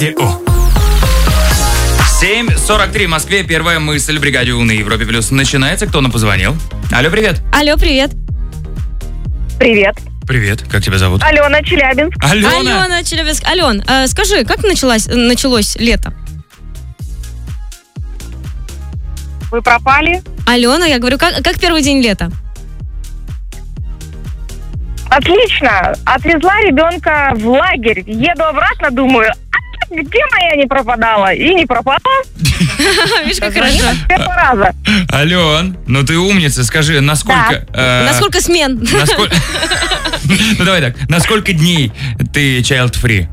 7:43 в Москве. Первая мысль в бригаде У на Европе Плюс начинается. Кто нам позвонил? Алло, привет. Алло, привет. Привет. Привет. Как тебя зовут? Алена, Челябинск. Алена, Челябинск. Ален, скажи, как началось лето? Вы пропали? Алена, я говорю, как первый день лета? Отлично. Отвезла ребенка в лагерь. Еду обратно, думаю, где моя не пропадала? И не пропала. Видишь, как хорошо. С первого раза. Ален, ну ты умница. Скажи, насколько... Насколько смен? Ну давай так. На сколько дней ты child-free?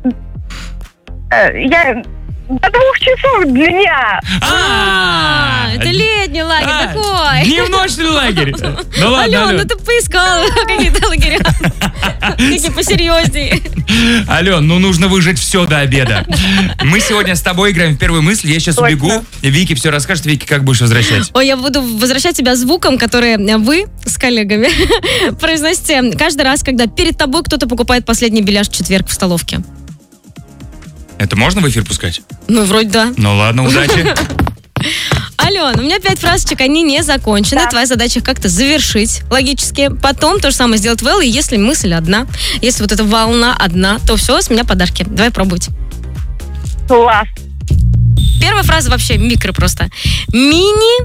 Я... До 2 часов дня. Это летний лагерь такой. Дневночный лагерь. Ну ладно, Ален, ну ты поискал какие-то лагеря. Какие посерьезнее. Ален, ну нужно выжать все до обеда. Мы сегодня с тобой играем в первую мысль. Я сейчас убегу. Вики все расскажет. Вики, как будешь возвращать? Ой, я буду возвращать тебя звуком, который вы с коллегами произносите каждый раз, когда перед тобой кто-то покупает последний беляш в четверг в столовке. Это можно в эфир пускать? Ну, вроде да. Ну ладно, удачи. Ален, у меня 5 фразочек, они не закончены. Да. Твоя задача их как-то завершить логически. Потом то же самое сделать Вэл. И если мысль одна, если вот эта волна одна, то все, с меня подарки. Давай пробовать. Класс. Первая фраза вообще микро просто. Мини.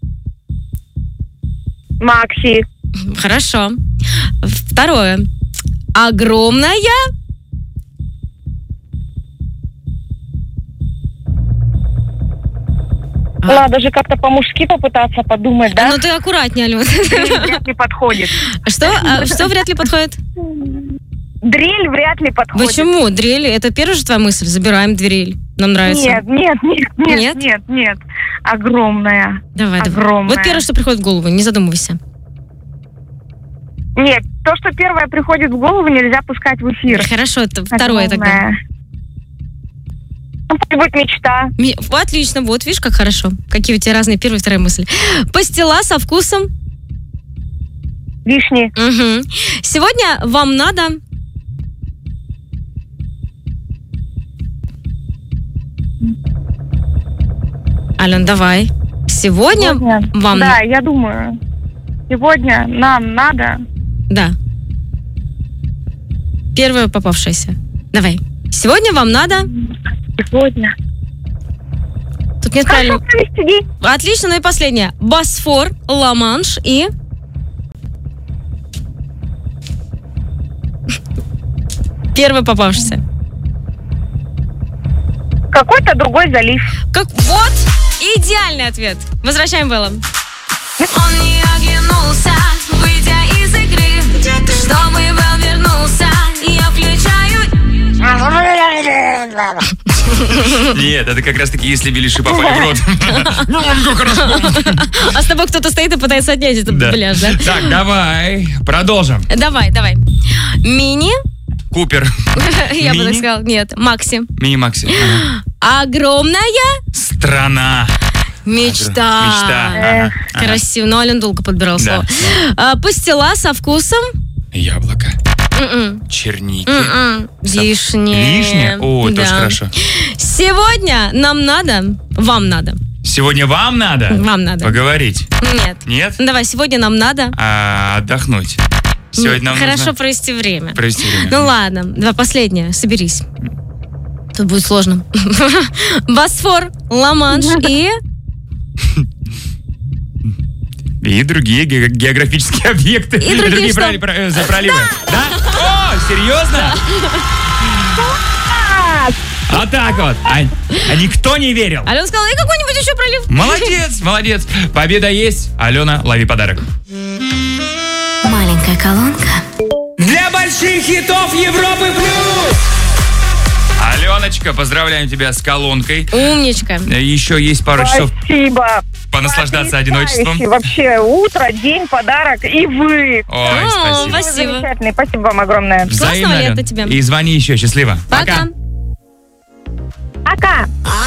Макси. Хорошо. Второе. Огромная. Надо же как-то по-мужски попытаться подумать, да? Ну ты аккуратнее, Алена. Вряд ли подходит. Что вряд ли подходит? Дрель вряд ли подходит. Почему? Дрель, это первая же твоя мысль. Забираем дрель. Нам нравится. Нет. Огромная. Давай. Огромная. Вот первое, что приходит в голову, не задумывайся. Нет, то, что первое приходит в голову, нельзя пускать в эфир. Хорошо, это второе тогда. Будет мечта. Отлично, вот, видишь, как хорошо. Какие у тебя разные первая и вторая мысль. Пастила со вкусом вишни. Угу. Сегодня вам надо... Ален, давай. Сегодня вам... Да, я думаю. Сегодня нам надо... Да. Первая попавшаяся. Давай. Сегодня вам надо... Сегодня. Тут нет правильного. Отлично, ну и последнее. Босфор, Ла-Манш и... Первый попавшийся. Какой-то другой залив. Вот, идеальный ответ. Возвращаем Белла. Он не оглянулся, выйдя из игры. Чтобы Белл вернулся, я включаю... Нет, это как раз таки, если беляши попали в рот. Ну, хорошо. А с тобой кто-то стоит и пытается отнять этот беляш, да? Так, давай, продолжим. Давай. Мини. Купер. Я бы так сказала. Нет, Макси. Мини-Макси. Огромная. Страна. Мечта. Красиво. Но Ален долго подбирал слово. Пастила со вкусом. Яблоко. Черники. Вишни. Вишни? О, тоже хорошо. Сегодня нам надо, вам надо. Сегодня вам надо? Вам надо. Поговорить? Нет. Нет? Давай, сегодня нам надо... Отдохнуть. Сегодня нам хорошо нужно... провести время. Провести время. Ну ладно, давай последнее, соберись. Тут будет сложно. Босфор, Ла-Манш и... И другие географические объекты. И другие проливы. Да? О, серьезно? Вот так вот. А никто не верил. Алена сказала, и какой-нибудь еще пролив. Молодец. Победа есть. Алена, лови подарок. Маленькая колонка. Для больших хитов Европы плюс. Аленочка, поздравляем тебя с колонкой. Умничка. Еще есть пару часов. Спасибо. Понаслаждаться одиночеством. Вообще, утро, день, подарок и вы. Ой, спасибо. Спасибо. Замечательный. Спасибо вам огромное. Классного лета тебе. И звони еще. Счастливо. Пока. Пока.